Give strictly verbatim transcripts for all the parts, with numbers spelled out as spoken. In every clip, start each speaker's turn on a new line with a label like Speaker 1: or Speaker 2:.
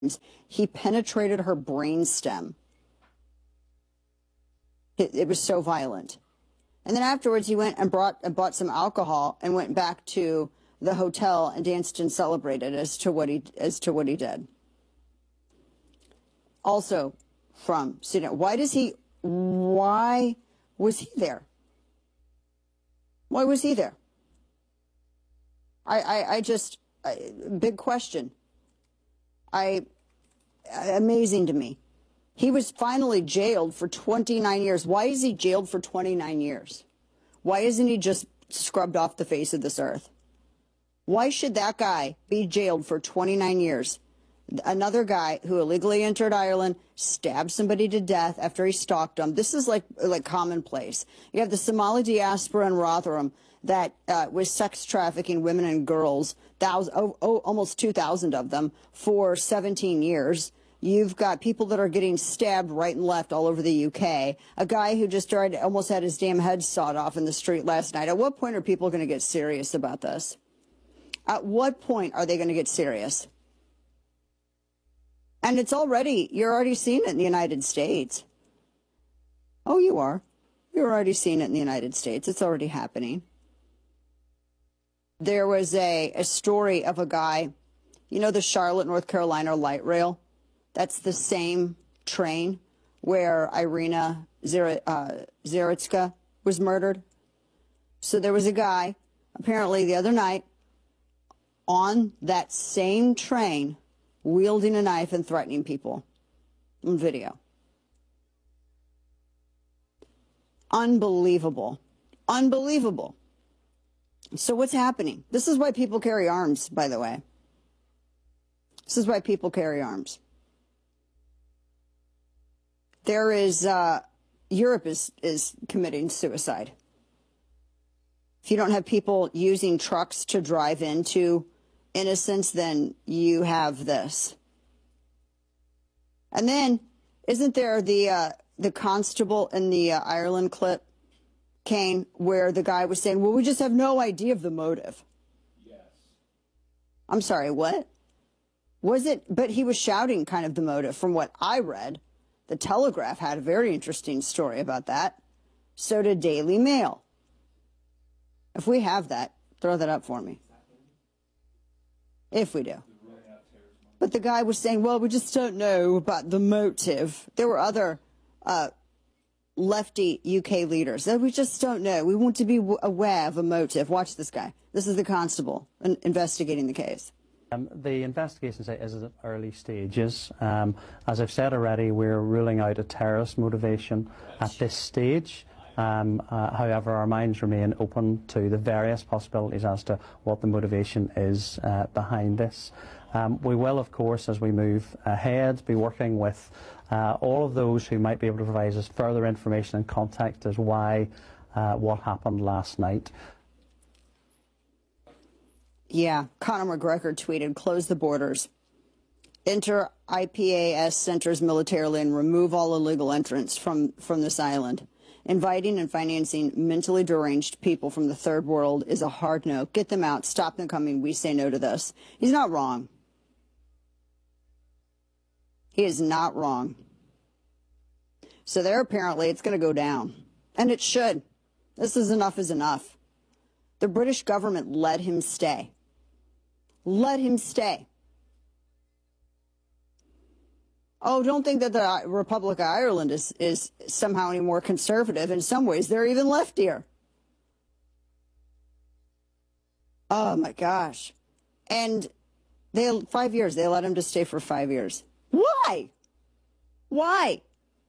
Speaker 1: He penetrated her brainstem. It, it was so violent. And then afterwards, he went and brought and bought some alcohol and went back to the hotel and danced and celebrated as to what he as to what he did. Also, from Sudan, why does he? Why was he there? Why was he there? I I, I just I, big question. I amazing to me. He was finally jailed for twenty-nine years. Why is he jailed for twenty-nine years? Why isn't he just scrubbed off the face of this earth? Why should that guy be jailed for twenty-nine years? Another guy who illegally entered Ireland, stabbed somebody to death after he stalked them. This is like like commonplace. You have the Somali diaspora in Rotherham that uh, was sex trafficking women and girls, thousand, oh, oh, almost two thousand of them, for seventeen years. You've got people that are getting stabbed right and left all over the U K. A guy who just tried, almost had his damn head sawed off in the street last night. At what point are people going to get serious about this? At what point are they going to get serious? And it's already, you're already seeing it in the United States. Oh, you are. You're already seeing it in the United States. It's already happening. There was a, a story of a guy, you know, the Charlotte, North Carolina light rail? That's the same train where Irina Zaritska was murdered. So there was a guy, apparently the other night, on that same train, wielding a knife and threatening people on video. Unbelievable. Unbelievable. So what's happening? This is why people carry arms, by the way. This is why people carry arms. There is, uh, Europe is, is committing suicide. If you don't have people using trucks to drive into innocence, then you have this. And then, isn't there the, uh, the constable in the uh, Ireland clip, Kane, where the guy was saying, well, we just have no idea of the motive. Yes. I'm sorry, what? Was it? But he was shouting kind of the motive from what I read. The Telegraph had a very interesting story about that. So did Daily Mail. If we have that, throw that up for me. If we do. But the guy was saying, well, we just don't know about the motive. There were other uh, lefty U K leaders that we just don't know. We want to be aware of a motive. Watch this guy. This is the constable investigating the case.
Speaker 2: Um, the investigation is at early stages. Um, as I've said already, we're ruling out a terrorist motivation at this stage. Um, uh, however, our minds remain open to the various possibilities as to what the motivation is uh, behind this. Um, we will, of course, as we move ahead, be working with uh, all of those who might be able to provide us further information and context as why uh, what happened last night.
Speaker 1: Yeah, Conor McGregor tweeted, close the borders, enter I P A S centers militarily, and remove all illegal entrants from, from this island. Inviting and financing mentally deranged people from the third world is a hard no. Get them out. Stop them coming. We say no to this. He's not wrong. He is not wrong. So there, apparently, it's going to go down. And it should. This is enough is enough. The British government let him stay. Let him stay. Oh, don't think that the Republic of Ireland is, is somehow any more conservative. In some ways, they're even leftier. Oh, my gosh. And they five years. They let him to stay for five years. Why? Why?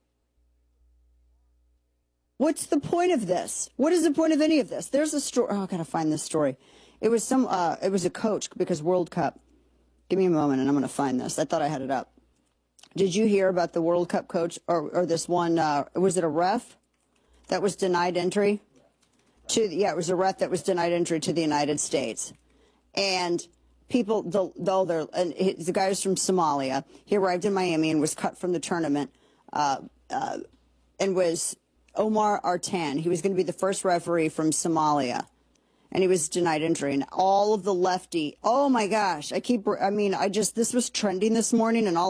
Speaker 1: What's the point of this? What is the point of any of this? There's a story. Oh, I got to find this story. It was some, uh, it was a coach because World Cup. Give me a moment and I'm going to find this. I thought I had it up. Did you hear about the World Cup coach or, or this one, uh, was it a ref that was denied entry to, yeah, it was a ref that was denied entry to the United States. And people, though they're, and the guy was from Somalia. He arrived in Miami and was cut from the tournament, uh, uh, and was Omar Artan. He was going to be the first referee from Somalia. and he was denied entry. And all of the lefty, oh my gosh, I keep, I mean, I just, this was trending this morning, and all